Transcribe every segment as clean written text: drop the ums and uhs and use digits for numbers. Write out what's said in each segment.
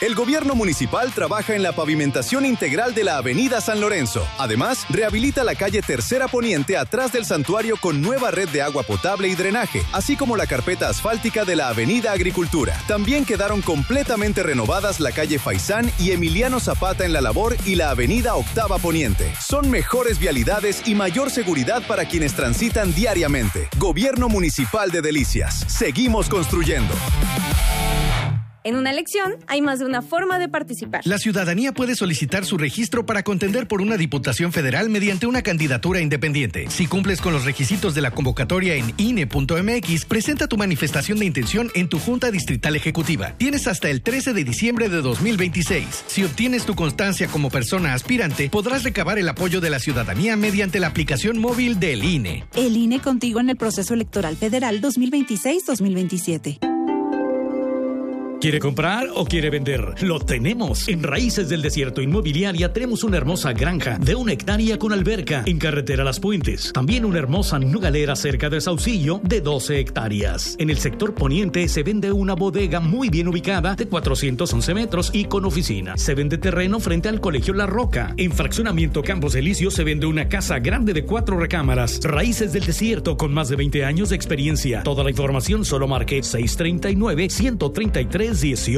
El gobierno municipal trabaja en la pavimentación integral de la avenida San Lorenzo. Además, rehabilita la calle Tercera Poniente atrás del santuario con nueva red de agua potable y drenaje, así como la carpeta asfáltica de la avenida Agricultura. También quedaron completamente renovadas la calle Faisán y Emiliano Zapata en La Labor y la avenida Octava Poniente. Son mejores vialidades y mayor seguridad para quienes transitan diariamente. Gobierno Municipal de Delicias. Seguimos construyendo. En una elección hay más de una forma de participar. La ciudadanía puede solicitar su registro para contender por una diputación federal mediante una candidatura independiente. Si cumples con los requisitos de la convocatoria en INE.mx, presenta tu manifestación de intención en tu Junta Distrital Ejecutiva. Tienes hasta el 13 de diciembre de 2026. Si obtienes tu constancia como persona aspirante, podrás recabar el apoyo de la ciudadanía mediante la aplicación móvil del INE. El INE contigo en el proceso electoral federal 2026-2027. ¿Quiere comprar o quiere vender? Lo tenemos. En Raíces del Desierto Inmobiliaria tenemos una hermosa granja de 1 hectárea con alberca en carretera Las Puentes. También una hermosa nogalera cerca de Saucillo de 12 hectáreas. En el sector poniente se vende una bodega muy bien ubicada de 411 metros y con oficina. Se vende terreno frente al Colegio La Roca. En Fraccionamiento Campos Elíseos se vende una casa grande de 4 recámaras. Raíces del Desierto con más de 20 años de experiencia. Toda la información solo marque 639-133-1818.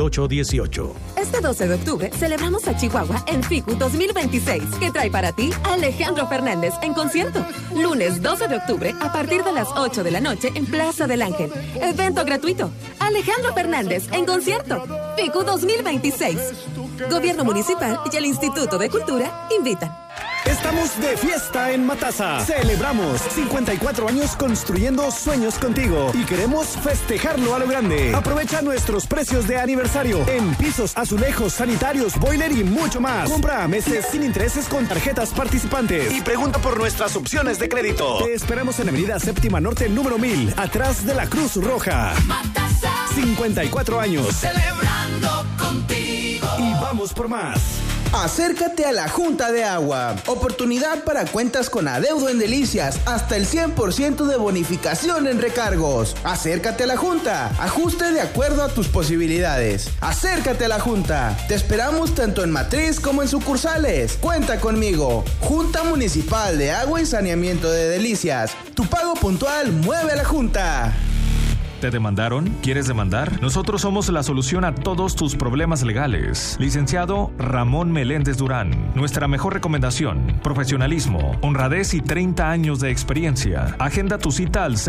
Este 12 de octubre celebramos a Chihuahua en FICU 2026, que trae para ti a Alejandro Fernández en concierto. Lunes 12 de octubre a partir de las 8 de la noche en Plaza del Ángel. Evento gratuito. Alejandro Fernández en concierto. FICU 2026. Gobierno Municipal y el Instituto de Cultura invitan. Estamos de fiesta en Matasa. Celebramos 54 años construyendo sueños contigo y queremos festejarlo a lo grande. Aprovecha nuestros precios de aniversario en pisos, azulejos, sanitarios, boiler y mucho más. Compra meses sin intereses con tarjetas participantes y pregunta por nuestras opciones de crédito. Te esperamos en Avenida Séptima Norte número 1000, atrás de la Cruz Roja. Matasa. 54 años. Celebrando contigo. Y vamos por más. Acércate a la Junta de Agua. Oportunidad para cuentas con adeudo en Delicias. Hasta el 100% de bonificación en recargos. Acércate a la Junta. Ajuste de acuerdo a tus posibilidades. Acércate a la Junta. Te esperamos tanto en matriz como en sucursales. Cuenta conmigo. Junta Municipal de Agua y Saneamiento de Delicias. Tu pago puntual mueve a la Junta. ¿Te demandaron? ¿Quieres demandar? Nosotros somos la solución a todos tus problemas legales. Licenciado Ramón Meléndez Durán. Nuestra mejor recomendación: profesionalismo, honradez y 30 años de experiencia. Agenda tu cita al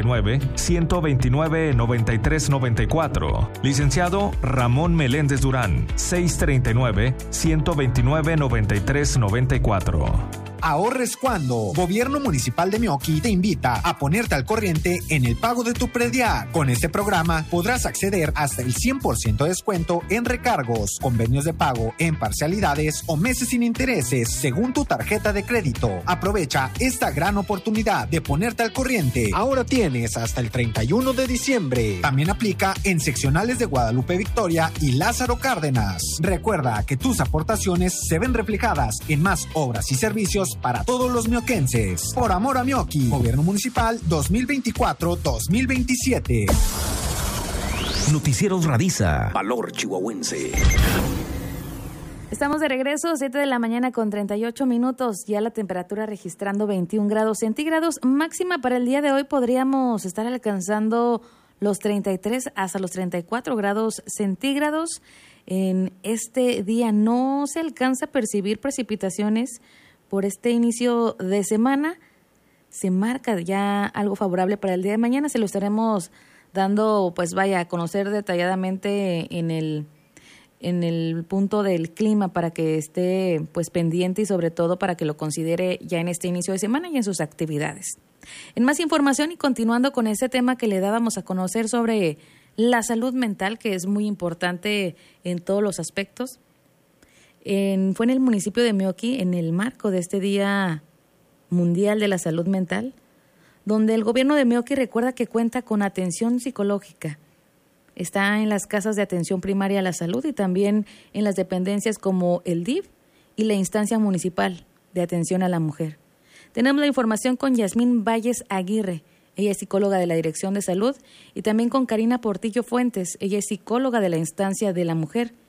639-129-9394. Licenciado Ramón Meléndez Durán. 639-129-9394. Ahorres cuando. Gobierno Municipal de Meoqui te invita a ponerte al corriente en el pago de tu predial. Con este programa podrás acceder hasta el 100% de descuento en recargos, convenios de pago en parcialidades o meses sin intereses según tu tarjeta de crédito. Aprovecha esta gran oportunidad de ponerte al corriente. Ahora tienes hasta el 31 de diciembre. También aplica en seccionales de Guadalupe Victoria y Lázaro Cárdenas. Recuerda que tus aportaciones se ven reflejadas en más obras y servicios para todos los mioquenses. Por amor a Meoqui. Gobierno Municipal 2024-2027. Noticieros Radisa. Valor chihuahuense. Estamos de regreso, 7 de la mañana con 38 minutos. Ya la temperatura registrando 21 grados centígrados. Máxima para el día de hoy podríamos estar alcanzando los 33 hasta los 34 grados centígrados. En este día no se alcanza a percibir precipitaciones. Por este inicio de semana se marca ya algo favorable para el día de mañana. Se lo estaremos dando, pues vaya, a conocer detalladamente en el punto del clima para que esté pues pendiente y sobre todo para que lo considere ya en este inicio de semana y en sus actividades. En más información y continuando con este tema que le dábamos a conocer sobre la salud mental, que es muy importante en todos los aspectos. Fue en el municipio de Meoqui, en el marco de este Día Mundial de la Salud Mental, donde el gobierno de Meoqui recuerda que cuenta con atención psicológica. Está en las casas de atención primaria a la salud y también en las dependencias como el DIF y la instancia municipal de atención a la mujer. Tenemos la información con Yasmín Valles Aguirre. Ella es psicóloga de la Dirección de Salud, y también con Karina Portillo Fuentes. Ella es psicóloga de la instancia de la mujer